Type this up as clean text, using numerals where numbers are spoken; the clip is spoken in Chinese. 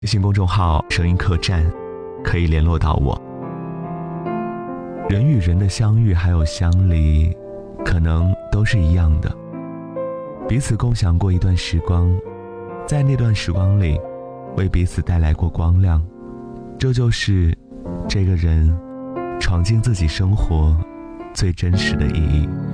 微信公众号声音客栈可以联络到我。人与人的相遇还有相离，可能都是一样的，彼此共享过一段时光，在那段时光里为彼此带来过光亮，这就是这个人闯进自己生活最真实的意义。